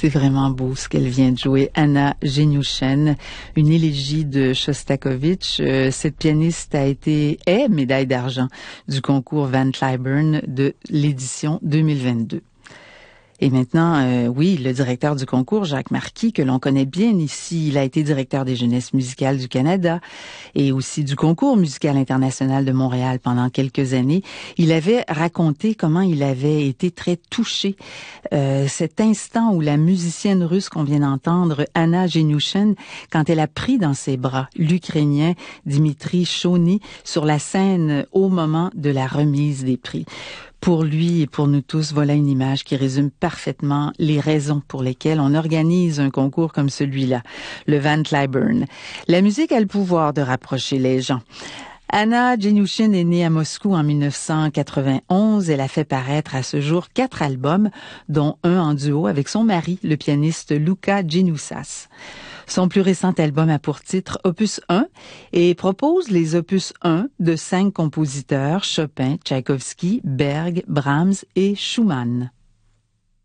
C'est vraiment beau ce qu'elle vient de jouer. Anna Genyushin, une élégie de Shostakovich. Cette pianiste est médaille d'argent du concours Van Cliburn de l'édition 2022. Et maintenant, oui, le directeur du concours, Jacques Marquis, que l'on connaît bien ici, il a été directeur des Jeunesses musicales du Canada et aussi du concours musical international de Montréal pendant quelques années. Il avait raconté comment il avait été très touché. Cet instant où la musicienne russe qu'on vient d'entendre, Anna Genyushin, quand elle a pris dans ses bras l'Ukrainien Dmitri Chauny sur la scène au moment de la remise des prix. Pour lui et pour nous tous, voilà une image qui résume parfaitement les raisons pour lesquelles on organise un concours comme celui-là, le Van Cliburn. La musique a le pouvoir de rapprocher les gens. Anna Genyushin est née à Moscou en 1991. Elle a fait paraître à ce jour 4 albums, dont un en duo avec son mari, le pianiste Luka Genyusas. Son plus récent album a pour titre Opus 1 et propose les Opus 1 de 5 compositeurs, Chopin, Tchaïkovski, Berg, Brahms et Schumann.